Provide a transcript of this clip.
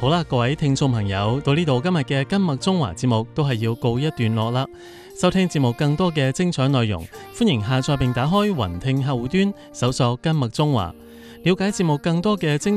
好啦，各位聽眾朋友，到呢度今日嘅今麥中華節目都係要告一段落啦。收聽節目更多嘅精彩內容，歡迎下載並打開雲聽客戶端，搜索今麥中華，了解節目更多嘅精